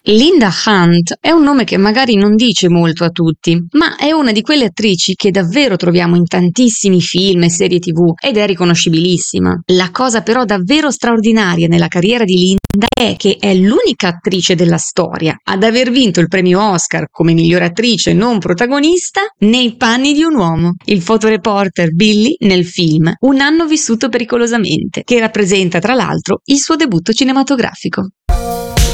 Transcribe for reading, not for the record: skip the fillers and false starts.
Linda Hunt è un nome che magari non dice molto a tutti, ma è una di quelle attrici che davvero troviamo in tantissimi film e serie TV ed è riconoscibilissima. La cosa però davvero straordinaria nella carriera di Linda è che è l'unica attrice della storia ad aver vinto il premio Oscar come miglior attrice non protagonista nei panni di un uomo. Il fotoreporter Billy nel film Un anno vissuto pericolosamente, che rappresenta tra l'altro il suo debutto cinematografico.